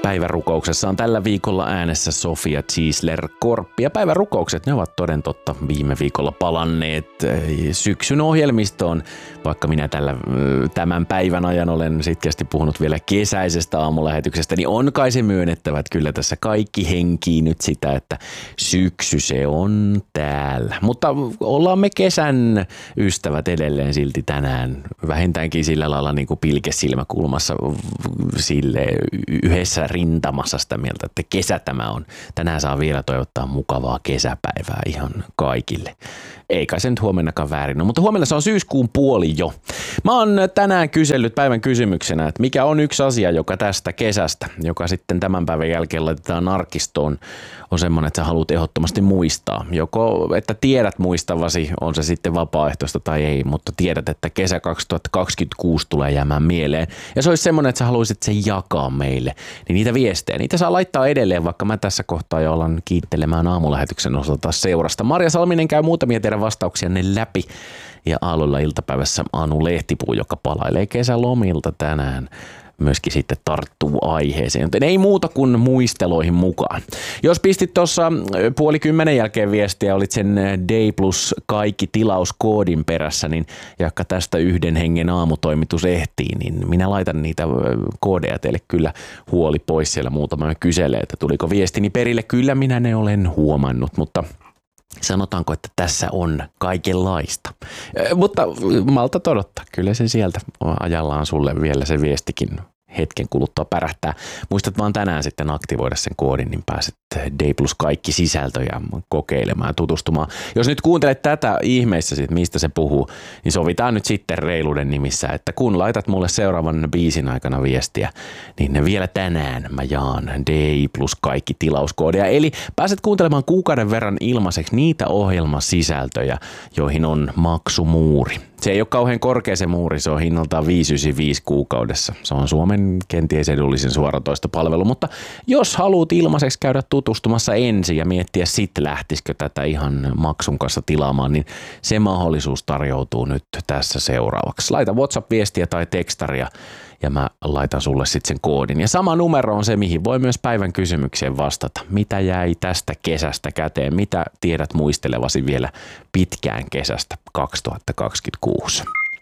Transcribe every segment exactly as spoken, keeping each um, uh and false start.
Päivärukouksessa on tällä viikolla äänessä Sofia Ziesler-Korppi. Ja päivärukoukset, ne ovat toden totta viime viikolla palanneet syksyn ohjelmistoon. Vaikka minä tällä, tämän päivän ajan olen sitkeästi puhunut vielä kesäisestä aamulähetyksestä, niin on kai se myönnettävä, että kyllä tässä kaikki henkii nyt sitä, että syksy se on täällä. Mutta ollaan me kesän ystävät edelleen silti tänään. Vähintäänkin sillä lailla niin kuin pilkesilmäkulmassa sille yhdessä rintamassa sitä mieltä, että kesä tämä on. Tänään saa vielä toivottaa mukavaa kesäpäivää ihan kaikille. Eikä se nyt huomennakaan väärin ole, mutta huomenna se on syyskuun puoli jo. Mä oon tänään kysellyt päivän kysymyksenä, että mikä on yksi asia, joka tästä kesästä, joka sitten tämän päivän jälkeen laitetaan arkistoon, on semmoinen, että sä haluat ehdottomasti muistaa. Joko, että tiedät muistavasi, on se sitten vapaaehtoista tai ei, mutta tiedät, että kesä kaksituhattakaksikymmentäkuusi tulee jäämään mieleen. Ja se olisi semmoinen, että sä haluaisit sen jakaa meille. Niin niitä viestejä, niitä saa laittaa edelleen, vaikka mä tässä kohtaa jo alan kiittelemään aamulähetyksen osalta seurasta. Marja Salminen käy muutamia teidän vastauksianne läpi. Ja aamulla iltapäivässä Anu Lehtipuu, joka palailee kesälomilta tänään, myöskin sitten tarttuu aiheeseen, joten ei muuta kuin muisteloihin mukaan. Jos pistit tuossa puoli kymmenen jälkeen viestiä, olit sen Day Plus kaikki tilauskoodin perässä, niin jakka tästä yhden hengen aamutoimitus ehtii, niin minä laitan niitä koodeja teille kyllä huoli pois siellä muutama kyselee, että tuliko viestini perille. Kyllä minä ne olen huomannut, mutta sanotaanko, että tässä on kaikenlaista. Mutta malta odottaa, kyllä se sieltä ajallaan sulle vielä se viestikin hetken kuluttua pärähtää. Muistat vaan tänään sitten aktivoida sen koodin, niin pääset Day Plus kaikki sisältöjä kokeilemaan ja tutustumaan. Jos nyt kuuntelet tätä ihmeessä, sit, mistä se puhuu, niin sovitaan nyt sitten reiluuden nimissä, että kun laitat mulle seuraavan biisin aikana viestiä, niin ne vielä tänään mä jaan Day Plus kaikki tilauskoodeja. Eli pääset kuuntelemaan kuukauden verran ilmaiseksi niitä ohjelmasisältöjä, joihin on maksumuuri. Se ei ole kauhean korkea se muuri, se on hinnaltaan viisi yhdeksänkymmentäviisi kuukaudessa. Se on Suomen kenties edullisin suoratoistopalvelu, mutta jos haluat ilmaiseksi käydä tutustumassa ensin ja miettiä sitten lähtisikö tätä ihan maksun kanssa tilaamaan, niin se mahdollisuus tarjoutuu nyt tässä seuraavaksi. Laita WhatsApp-viestiä tai tekstaria ja mä laitan sulle sitten sen koodin. Ja sama numero on se, mihin voi myös päivän kysymykseen vastata. Mitä jäi tästä kesästä käteen? Mitä tiedät muistelevasi vielä pitkään kesästä kaksituhattakaksikymmentäkuusi?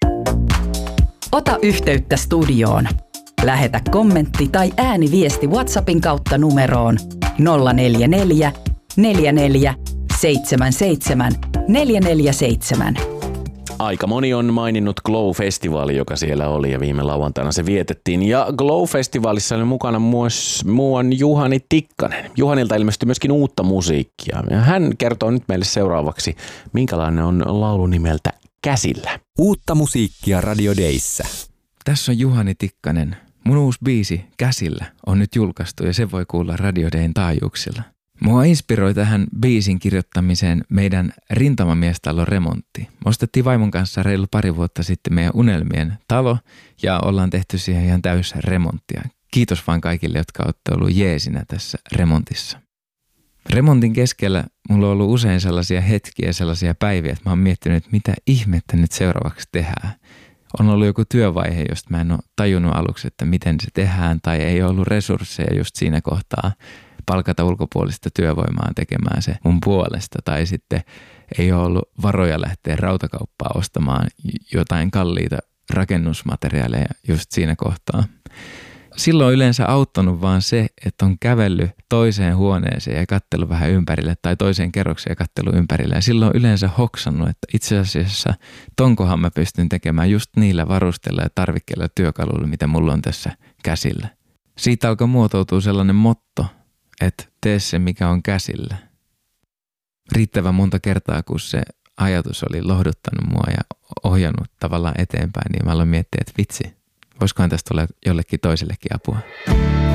Ota yhteyttä studioon. Lähetä kommentti tai ääniviesti WhatsAppin kautta numeroon nolla neljä neljä, neljä neljä, seitsemän seitsemän, neljä neljä seitsemän. Aika moni on maininnut Glow-festivaali, joka siellä oli ja viime lauantaina se vietettiin. Ja Glow-festivaalissa oli mukana myös muuan Juhani Tikkanen. Juhanilta ilmestyi myöskin uutta musiikkia. Ja hän kertoo nyt meille seuraavaksi, minkälainen on laulu nimeltä Käsillä. Uutta musiikkia Radio Dayssä. Tässä on Juhani Tikkanen. Mun uusi biisi Käsillä on nyt julkaistu ja se voi kuulla Radio Dayn taajuuksilla. Mua inspiroi tähän biisin kirjoittamiseen meidän rintamamiestalon remontti. Me ostettiin vaimon kanssa reilu pari vuotta sitten meidän unelmien talo ja ollaan tehty siihen ihan täys remonttia. Kiitos vaan kaikille, jotka olette ollut jeesinä tässä remontissa. Remontin keskellä mulla on ollut usein sellaisia hetkiä, sellaisia päiviä, että mä oon miettinyt, että mitä ihmettä nyt seuraavaksi tehdään. On ollut joku työvaihe, josta mä en ole tajunnut aluksi, että miten se tehdään tai ei ollut resursseja just siinä kohtaa palkata ulkopuolista työvoimaa tekemään se mun puolesta tai sitten ei ole ollut varoja lähteä rautakauppaa ostamaan jotain kalliita rakennusmateriaaleja just siinä kohtaa. Silloin on yleensä auttanut vaan se, että on kävellyt toiseen huoneeseen ja katsellut vähän ympärille tai toiseen kerrokseen ja katsellut ympärille. Ja silloin on yleensä hoksannut, että itse asiassa tonkohan mä pystyn tekemään just niillä varusteilla ja tarvikkeilla ja työkaluilla, mitä mulla on tässä käsillä. Siitä alkoi muotoutua sellainen motto, että tee se, mikä on käsillä. Riittävän monta kertaa, kun se ajatus oli lohduttanut mua ja ohjannut tavallaan eteenpäin, niin mä aloin miettiä, että vitsi, voisikohan tästä olla jollekin toisellekin apua.